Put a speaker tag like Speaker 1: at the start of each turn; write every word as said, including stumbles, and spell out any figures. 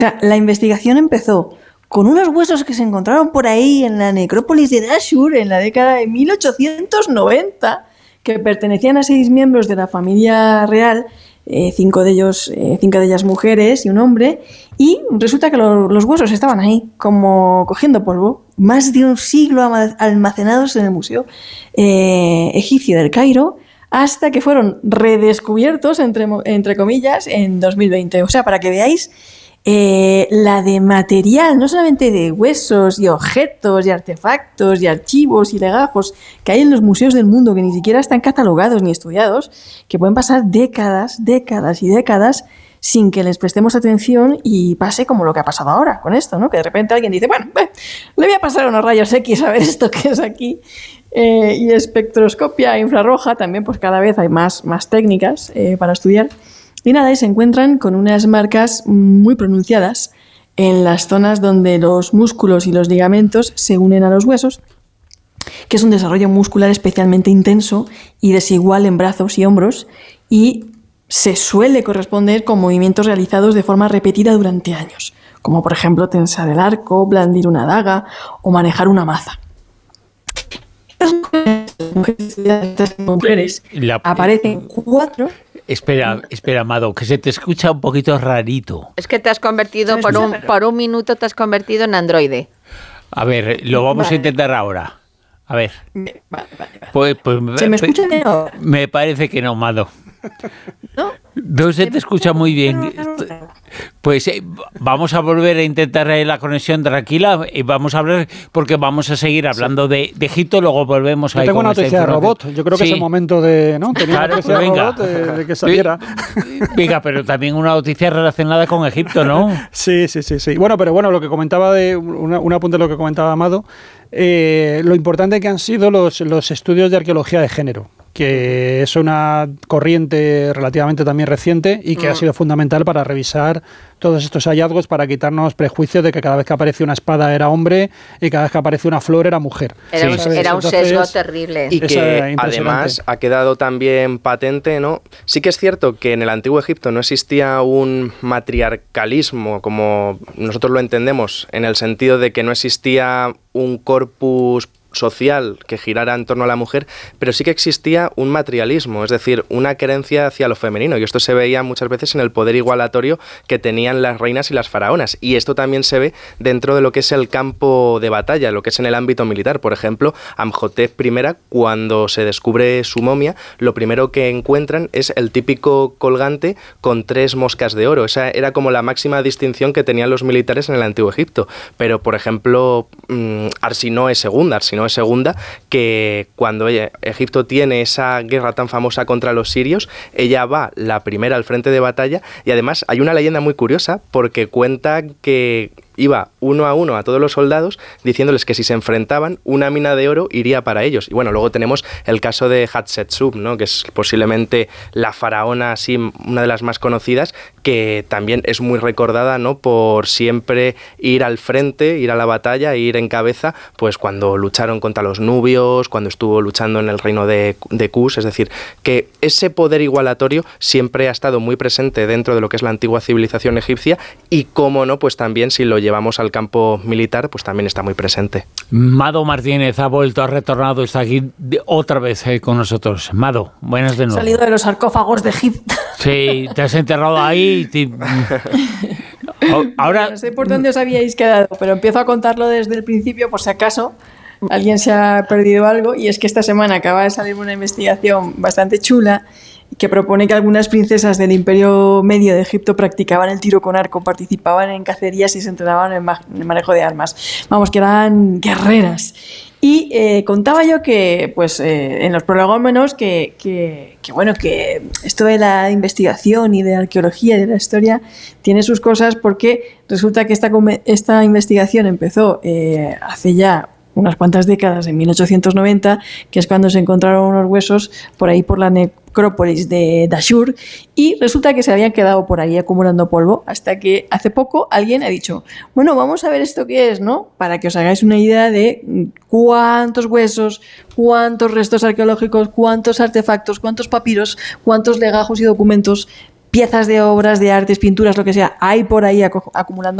Speaker 1: sea, la investigación empezó con unos huesos que se encontraron por ahí en la necrópolis de Dashur en la década de mil ochocientos noventa, que pertenecían a seis miembros de la familia real, eh, cinco de ellos, eh, cinco de ellas mujeres y un hombre, y resulta que lo, los huesos estaban ahí, como cogiendo polvo, más de un siglo almacenados en el Museo eh, Egipcio del Cairo, hasta que fueron redescubiertos, entre, entre comillas, en dos mil veinte. O sea, para que veáis eh, la de material, no solamente de huesos y objetos y artefactos y archivos y legajos que hay en los museos del mundo, que ni siquiera están catalogados ni estudiados, que pueden pasar décadas, décadas y décadas sin que les prestemos atención y pase como lo que ha pasado ahora con esto, ¿no? Que de repente alguien dice, bueno, eh, le voy a pasar unos rayos X a ver esto que es aquí. Eh, y espectroscopia infrarroja también, pues cada vez hay más, más técnicas eh, para estudiar. Y nada, y se encuentran con unas marcas muy pronunciadas en las zonas donde los músculos y los ligamentos se unen a los huesos, que es un desarrollo muscular especialmente intenso y desigual en brazos y hombros, y se suele corresponder con movimientos realizados de forma repetida durante años, como por ejemplo tensar el arco, blandir una daga o manejar una maza. Estas mujeres, estas mujeres La... aparecen cuatro...
Speaker 2: Espera, espera, Amado, que se te escucha un poquito rarito.
Speaker 3: Es que te has convertido, por un, por un minuto te has convertido en androide.
Speaker 2: A ver, lo vamos vale. a intentar ahora. A ver.
Speaker 1: Vale, vale, vale.
Speaker 2: Pues, pues,
Speaker 1: ¿Se me escucha bien?
Speaker 2: Me parece que no, Amado.
Speaker 1: ¿No?
Speaker 2: No se te escucha muy bien. Pues eh, vamos a volver a intentar la conexión tranquila y vamos a hablar, porque vamos a seguir hablando sí. de, de Egipto, luego volvemos a...
Speaker 4: Yo tengo una noticia de robot, yo creo que sí. es el momento de... ¿no? Tenía
Speaker 2: claro,
Speaker 4: una noticia
Speaker 2: pues
Speaker 4: de robot de, de que saliera.
Speaker 2: Venga, pero también una noticia relacionada con Egipto, ¿no?
Speaker 4: Sí, sí, sí, sí. Bueno, pero bueno, lo que comentaba de... Una, un apunte de lo que comentaba Amado, eh, lo importante que han sido los, los estudios de arqueología de género, que es una corriente relativamente también reciente y que mm. ha sido fundamental para revisar todos estos hallazgos, para quitarnos prejuicios de que cada vez que aparece una espada era hombre y cada vez que aparece una flor era mujer.
Speaker 3: Era, sí. un, era un sesgo Entonces, terrible.
Speaker 5: Y que además ha quedado también patente, ¿no? Sí que es cierto que en el antiguo Egipto no existía un matriarcalismo como nosotros lo entendemos, en el sentido de que no existía un corpus social que girara en torno a la mujer, pero sí que existía un matrialismo, es decir, una querencia hacia lo femenino, y esto se veía muchas veces en el poder igualatorio que tenían las reinas y las faraonas, y esto también se ve dentro de lo que es el campo de batalla, lo que es en el ámbito militar. Por ejemplo, Amhotep I, cuando se descubre su momia, lo primero que encuentran es el típico colgante con tres moscas de oro. Esa era como la máxima distinción que tenían los militares en el antiguo Egipto, pero por ejemplo Arsinoe segunda, Arsinoe segunda, que cuando ella, Egipto tiene esa guerra tan famosa contra los sirios, ella va la primera al frente de batalla, y además hay una leyenda muy curiosa porque cuenta que iba uno a uno a todos los soldados diciéndoles que si se enfrentaban, una mina de oro iría para ellos. Y bueno, luego tenemos el caso de Hatshepsut, ¿no? Que es posiblemente la faraona así, una de las más conocidas, que también es muy recordada, ¿no? Por siempre ir al frente, ir a la batalla, ir en cabeza, pues cuando lucharon contra los nubios, cuando estuvo luchando en el reino de, de Kus. Es decir, que ese poder igualatorio siempre ha estado muy presente dentro de lo que es la antigua civilización egipcia, y cómo no, pues también si lo llevamos al campo militar, pues también está muy presente.
Speaker 2: Mado Martínez ha vuelto, ha retornado, está aquí otra vez eh, con nosotros. Mado, buenas de nuevo.
Speaker 1: Salido de los sarcófagos de Egipto.
Speaker 2: Sí, te has enterrado ahí. Te... Ahora...
Speaker 1: No sé por dónde os habíais quedado, pero empiezo a contarlo desde el principio por si acaso alguien se ha perdido algo, y es que esta semana acaba de salir una investigación bastante chula que propone que algunas princesas del Imperio Medio de Egipto practicaban el tiro con arco, participaban en cacerías y se entrenaban en, ma- en el manejo de armas. Vamos, que eran guerreras. Y eh, contaba yo que, pues, eh, en los prolegómenos, que, que, que, bueno, que esto de la investigación y de la arqueología y de la historia tiene sus cosas, porque resulta que esta, esta investigación empezó eh, hace ya unas cuantas décadas, en mil ochocientos noventa, que es cuando se encontraron unos huesos por ahí por la necrópolis de Dashur, y resulta que se habían quedado por ahí acumulando polvo, hasta que hace poco alguien ha dicho, bueno, vamos a ver esto qué es, ¿no? Para que os hagáis una idea de cuántos huesos, cuántos restos arqueológicos, cuántos artefactos, cuántos papiros, cuántos legajos y documentos piezas de obras de artes, pinturas, lo que sea, hay por ahí acumulando